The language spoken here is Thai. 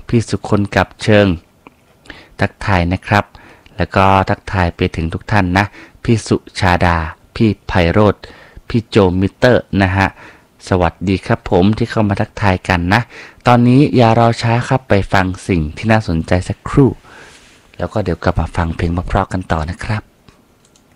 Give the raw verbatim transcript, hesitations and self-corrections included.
พี่สุคนกับเชิงทักทายนะครับแล้วก็ทักทายไปถึงทุกท่านนะพี่สุชาดาพี่ไพโรธพี่โจมิเตอร์นะฮะสวัสดีครับผมที่เข้ามาทักทายกันนะตอนนี้อย่ารอช้าครับไปฟังสิ่งที่น่าสนใจสักครู่แล้วก็เดี๋ยวกลับมาฟังเพลงเพราะๆกันต่อนะครับ